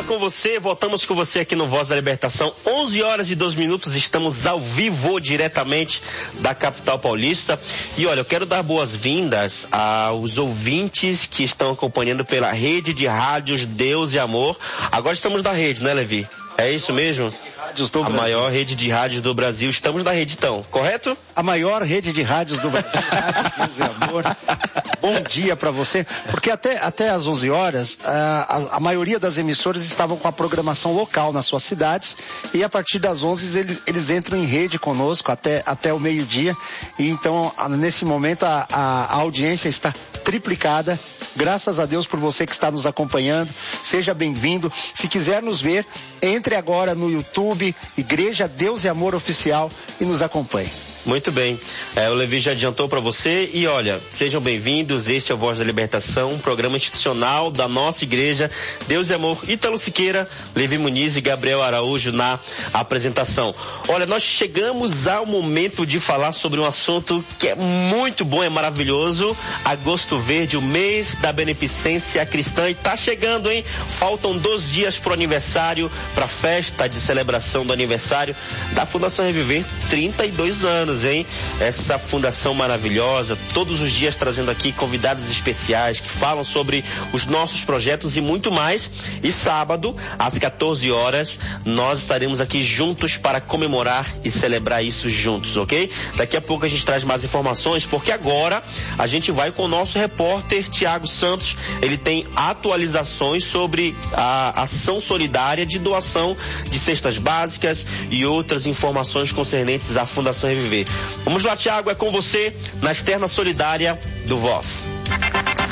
com você, voltamos com você aqui no Voz da Libertação, 11 horas e 2 minutos, estamos ao vivo diretamente da capital paulista. E olha, eu quero dar boas-vindas aos ouvintes que estão acompanhando pela rede de rádios Deus e Amor. Agora estamos na rede, né, Levi? É isso mesmo? A maior rede de rádios do Brasil. Estamos na rede, então, correto? A maior rede de rádios do Brasil. Deus e Amor. Bom dia para você. Porque até às 11 horas, a maioria das emissoras estavam com a programação local nas suas cidades. E a partir das 11 eles entram em rede conosco até o meio-dia. E então, nesse momento, a audiência está triplicada. Graças a Deus por você que está nos acompanhando. Seja bem-vindo. Se quiser nos ver, entre agora no YouTube, Igreja Deus e Amor Oficial, e nos acompanhe. Muito bem, o Levi já adiantou para você e olha, sejam bem-vindos, este é o Voz da Libertação, um programa institucional da nossa igreja, Deus e Amor, Ítalo Siqueira, Levi Muniz e Gabriel Araújo na apresentação. Olha, nós chegamos ao momento de falar sobre um assunto que é muito bom, é maravilhoso, Agosto Verde, o mês da beneficência cristã, e tá chegando, hein? Faltam 2 dias pro aniversário, pra festa de celebração do aniversário da Fundação Reviver, 32 anos. Hein? Essa fundação maravilhosa, todos os dias trazendo aqui convidados especiais que falam sobre os nossos projetos e muito mais. E sábado, às 14 horas, nós estaremos aqui juntos para comemorar e celebrar isso juntos, ok? Daqui a pouco a gente traz mais informações, porque agora a gente vai com o nosso repórter Tiago Santos. Ele tem atualizações sobre a ação solidária de doação de cestas básicas e outras informações concernentes à Fundação Reviver. Vamos lá, Tiago, é com você na externa solidária do Voz.